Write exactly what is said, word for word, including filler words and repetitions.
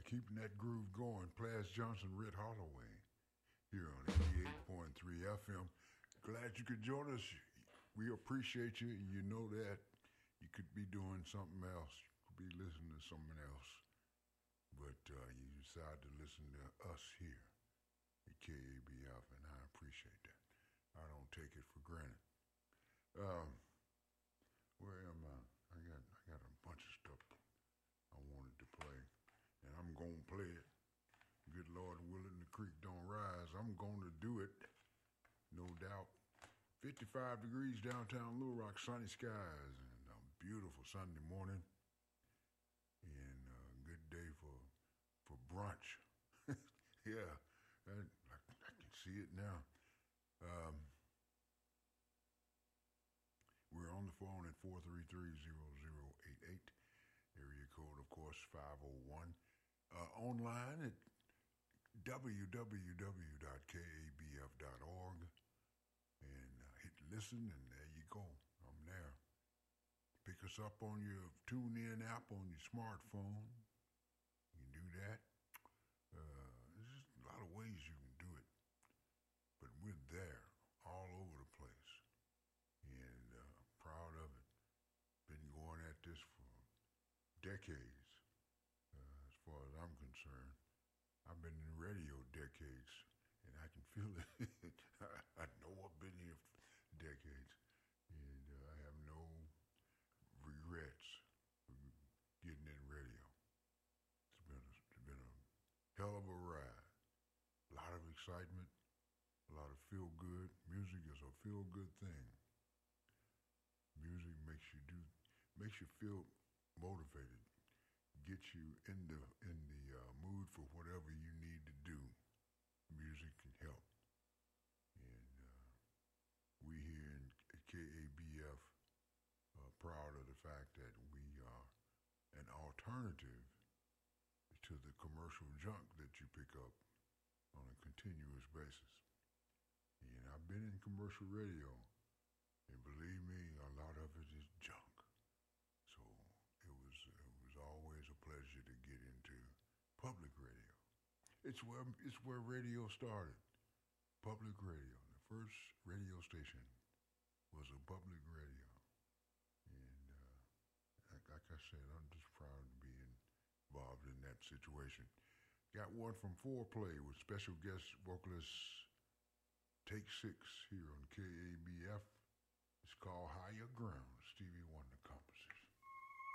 keeping that groove going. Plas Johnson, Red Holloway, here on eighty-eight point three F M. Glad you could join us. We appreciate you. You know that. You could be doing something else. You could be listening to someone else. But uh, you decide to listen to us here at K A B F, and I appreciate that. I don't take it for granted. Um, where am I? I got I got a bunch of stuff I wanted to play, and I'm gonna play it. Good Lord willing, the creek don't rise. I'm gonna do it, no doubt. fifty-five degrees downtown Little Rock, sunny skies, and a beautiful Sunday morning, and a good day for for brunch. Yeah, I, I, I can see it now. Um, we're on the phone at four three three, zero zero eight eight. Area code, of course, five oh one. Uh, online at w w w dot k a b f dot org. And uh, hit listen, and there you go. I'm there. Pick us up on your TuneIn app on your smartphone. You can do that. Uh, there's just a lot of ways you can do it. But we're there, all over the place. And uh, proud of it. Been going at this for decades, uh, as far as I'm concerned. I've been in radio decades, and I can feel it. I, I know I've been here for decades, and uh, I have no regrets for getting in radio. It's been a, it's been a hell of a ride. A lot of excitement, a lot of feel good. Music is a feel good thing. Music makes you do, makes you feel motivated, gets you in the in the uh, mood for whatever you need to do. Music can help, and uh, we here in K A B F are proud of the fact that we are an alternative to the commercial junk that you pick up on a continuous basis. And I've been in commercial radio, and believe me, a lot of it is junk. So it was it was always a pleasure to get into public radio. It's where it's where radio started. Public radio. The first radio station was a public radio, and uh, like, like I said, I'm just proud to be involved in that situation. Got one from Foreplay with special guest vocalist Take Six here on K A B F. It's called Higher Ground. Stevie Wonder.